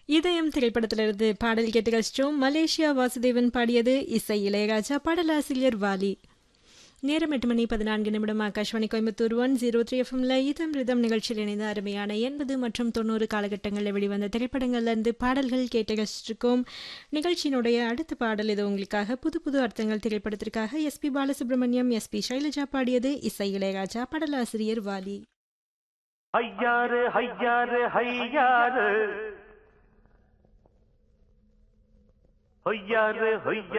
இதயம் திரைப்படத்திலிருந்து பாடல் கேட்டு கழிச்சிட்டோம். மலேசியா வாசுதேவன் பாடியது, இசை இளையராஜா, பாடலாசிரியர் வாலி. நேரம் 8:14 ஆகாஷ்வாணி கோயம்புத்தூர் 103 எஃப்எம்ல இதம் ரிதம் நிகழ்ச்சியில் இணைந்த அருமையான 80 மற்றும் 90 காலகட்டங்களில் வெளிவந்த திரைப்படங்கள்லேருந்து பாடல்கள் கேட்டு ரசிச்சிருக்கோம். நிகழ்ச்சியினுடைய அடுத்த பாடல் இது உங்களுக்காக. புது புது அர்த்தங்கள் திரைப்படத்திற்காக எஸ்பி பாலசுப்ரமணியம், எஸ்பி சைலஜா பாடியது, இசை இளையராஜா, பாடலாசிரியர் வாலி. ஐயாறு ஐயாறு ஐயாறு ஐயாறு ஐயாறு